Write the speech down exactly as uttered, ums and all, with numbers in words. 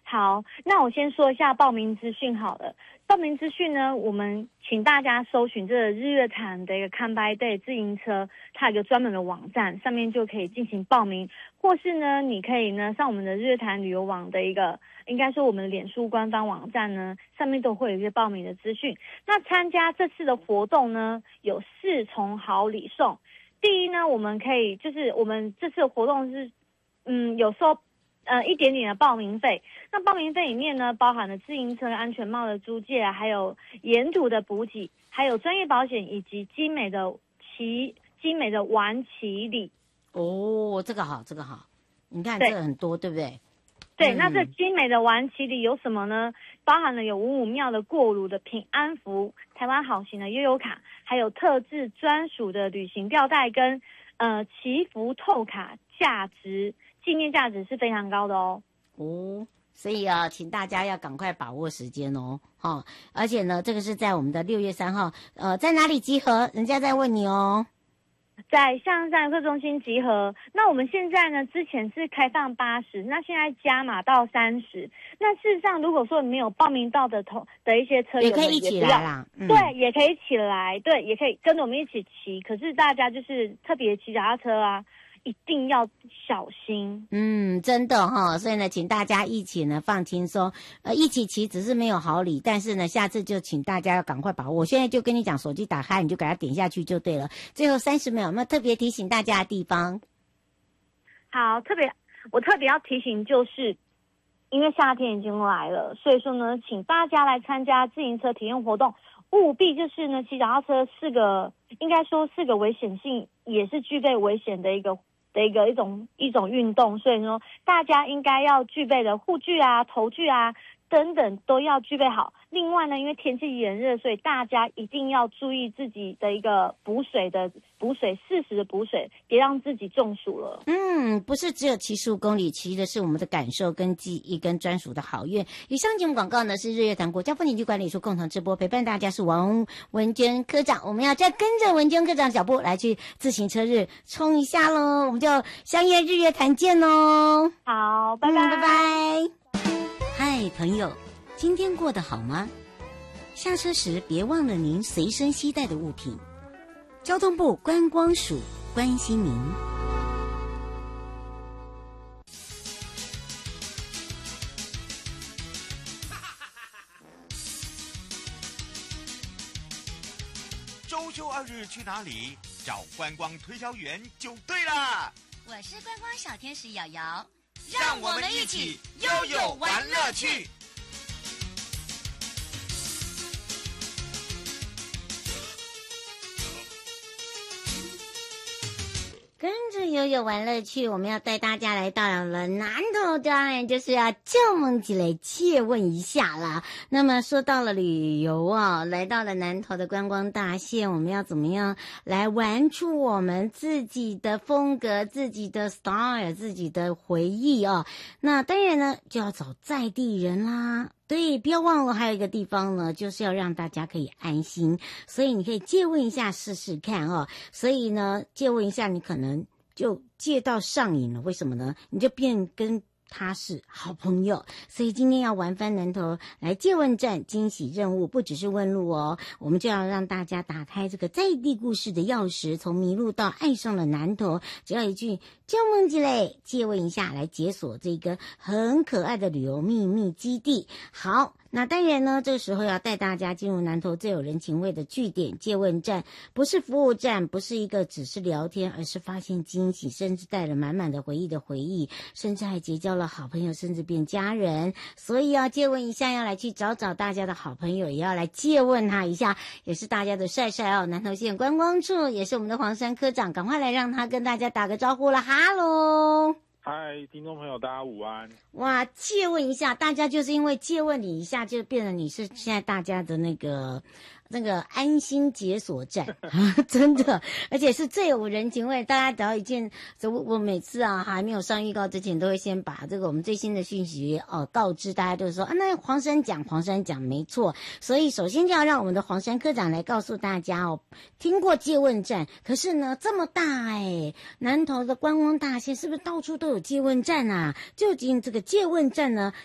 好，那我先说一下报名资讯好了。报名资讯呢，我们请大家搜寻这个日月潭的一个 Come by Day 自行车，它有一个专门的网站，上面就可以进行报名，或是呢，你可以呢上我们的日月潭旅游网的一个，应该说我们的脸书官方网站呢，上面都会有一些报名的资讯。那参加这次的活动呢，有四重好礼送。第一呢，我们可以就是我们这次的活动是，嗯，有收呃一点点的报名费。那报名费里面呢，包含了自行车安全帽的租借啊，还有沿途的补给，还有专业保险以及精美的骑精美的玩骑礼。 哦，这个好，这个好，你看这个很多，对不对？ 对， 嗯、 那这精美的玩骑礼有什么呢？包含了有五五庙的过炉的平安符、台湾好行的悠游卡，还有特制专属的旅行吊带跟呃祈福透卡，价值纪念价值是非常高的哦。 哦，所以啊，请大家要赶快把握时间哦，哈、哦！而且呢，这个是在我们的六月三号，呃，在哪里集合？人家在问你哦。 在象山游客中心集合。那我们现在呢，之前是开放八十，那现在加码到三十。那事实上，如果说没有报名到的同的一些车友， 也可以一起来啦。 嗯、对，也可以一起来，对，也可以跟着我们一起骑。可是大家就是特别骑脚踏车啊，一定要小心。 嗯，真的哈、哦，所以呢，请大家一起呢放轻松，呃，一起骑只是没有好礼，但是呢，下次就请大家要赶快把握。我现在就跟你讲，手机打开你就给它点下去就对了。最后三十秒，有没有特别提醒大家的地方？ 好，特别我特别要提醒就是，因为夏天已经来了，所以说呢，请大家来参加自行车体验活动。务必就是呢，骑脚踏车是个，应该说是个危险性，也是具备危险的一个的一个一种一种运动，所以说大家应该要具备的护具啊、头具啊等等都要具备好。另外呢，因为天气炎热，所以大家一定要注意自己的一个补水的补水，适时的补水，别让自己中暑了。 嗯，不是只有骑十五公里，骑的是我们的感受跟记忆跟专属的好运。以上节目广告呢是日月潭国家风景区管理处共同直播，陪伴大家是王文娟科长。我们要再跟着文娟科长脚步来去自行车日冲一下咯，我们就相约日月潭见咯。 好，拜拜、 嗯、拜拜。嗨，朋友，今天过得好吗？下车时别忘了您随身携带的物品。交通部观光署关心您。 周休二日去哪里？找观光推销员就对了。 我是观光小天使瑶瑶， 让我们一起悠悠玩乐趣。 跟着悠悠玩乐趣，我们要带大家来到了南投，当然就是要叫梦起来借问一下啦。那么说到了旅游啊，来到了南投的观光大县，我们要怎么样来玩出我们自己的风格、自己的 style、自己的回忆啊？那当然呢，就要找在地人啦。对，不要忘了还有一个地方呢，就是要让大家可以安心，所以你可以借问一下试试看哦。所以呢，借问一下你可能就借到上瘾了，为什么呢？你就变跟他是好朋友，所以今天要玩翻南投来借问站惊喜任务，不只是问路哦，我们就要让大家打开这个在地故事的钥匙，从迷路到爱上了南投，只要一句叫梦之类借问一下，来解锁这个很可爱的旅游秘密基地。好，那当然呢，这个时候要带大家进入南投最有人情味的据点借问站，不是服务站，不是一个只是聊天，而是发现惊喜，甚至带了满满的回忆的回忆，甚至还结交了好朋友，甚至变家人。所以要借问一下，要来去找找大家的好朋友，也要来借问他一下，也是大家的帅帅哦。南投县观光处也是我们的黄山科长，赶快来让他跟大家打个招呼了，哈喽。 嗨，听众朋友，大家午安！ 哇，借问一下，大家就是因为借问你一下，就变成你是现在大家的那个那个安心解锁站，真的，而且是最有人情味。大家只要一见，我我每次啊还没有上预告之前，都会先把这个我们最新的讯息哦告知大家，就是说啊，那黄山讲黄山讲没错，所以首先就要让我们的黄山科长来告诉大家哦，听过借问站，可是呢这么大哎，南投的观光大县是不是到处都有借问站啊？究竟这个借问站呢